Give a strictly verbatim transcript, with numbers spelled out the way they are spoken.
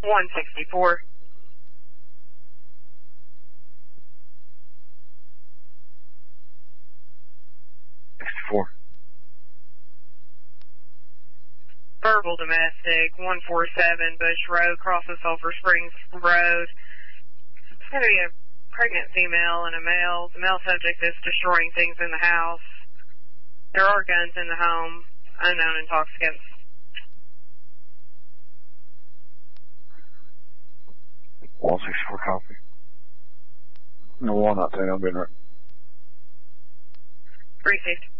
one sixty-four. sixty-four. Verbal domestic, one forty-seven Bush Road, crosses Sulphur Springs Road. It's going to be a pregnant female and a male. The male subject is destroying things in the house. There are guns in the home. Unknown intoxicants. one sixty-four copy. No, one nineteen, I've been right. Received.